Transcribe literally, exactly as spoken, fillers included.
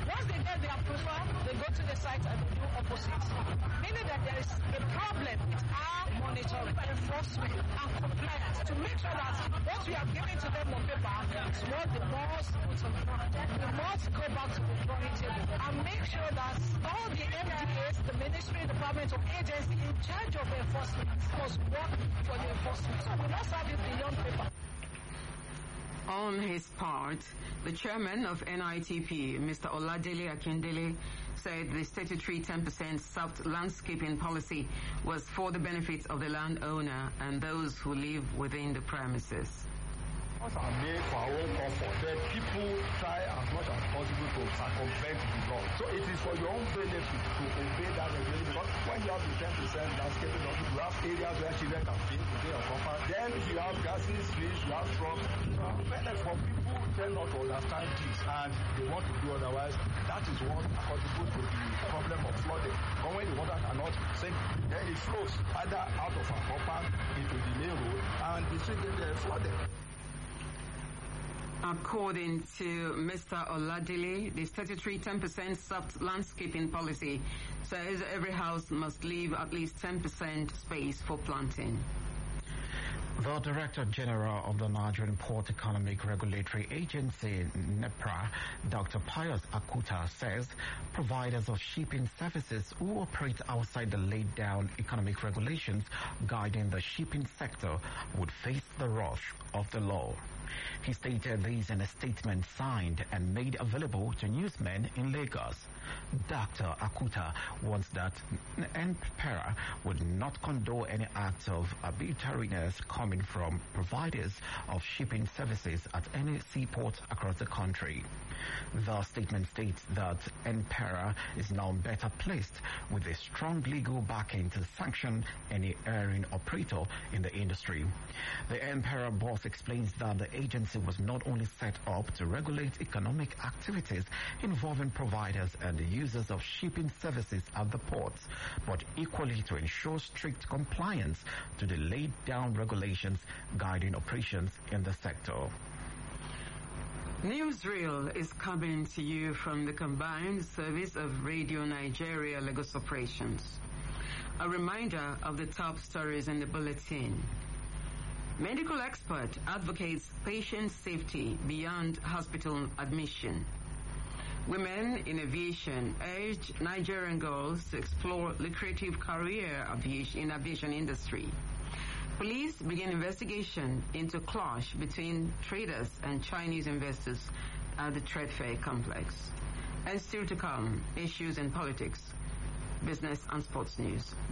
Once they get their approval, they go to the site and they do opposite. Meaning that there is a problem with our monitoring, enforcement, and compliance to make sure that what we are giving to them on paper is what the boss puts on ground. We must go back to the drawing table and make sure that all the M D As, the ministry, department, or agency in charge of enforcement must work for the enforcement. So we must have it beyond paper. On his part, the chairman of N I T P, Mister Oladele Akindele, said the statutory ten percent soft landscaping policy was for the benefit of the landowner and those who live within the premises. Are made for our own comfort. Then people try as much as possible to circumvent the law. So it is for your own benefit to obey that regulation. Because when you have the ten percent landscaping, you have areas where children can play within your compound. Then you have grasses, trees, you have shrubs. So for people who tend not to understand this and they want to do otherwise, that is what contributes to the problem of flooding. But when the water cannot sink, then it flows either out of our compound into the main road and the street is flooded. According to Mister Oladele, the statutory ten percent soft landscaping policy says every house must leave at least ten percent space for planting. The Director General of the Nigerian Port Economic Regulatory Agency, NEPRA, Doctor Pius Akuta, says providers of shipping services who operate outside the laid-down economic regulations guiding the shipping sector would face the wrath of the law. He stated this in a statement signed and made available to newsmen in Lagos. Doctor Akuta warns that NPERA would not condone any act of arbitrariness coming from providers of shipping services at any seaport across the country. The statement states that NPERA is now better placed with a strong legal backing to sanction any erring operator in the industry. The NPERA boss explains that the agency was not only set up to regulate economic activities involving providers and the users of shipping services at the ports, but equally to ensure strict compliance to the laid-down regulations guiding operations in the sector. Newsreel is coming to you from the combined service of Radio Nigeria Lagos operations. A reminder of the top stories in the bulletin. Medical expert advocates patient safety beyond hospital admission. Women in aviation urge Nigerian girls to explore lucrative career in aviation industry. Police begin investigation into clash between traders and Chinese investors at the Trade Fair complex. And still to come, issues in politics, business and sports news.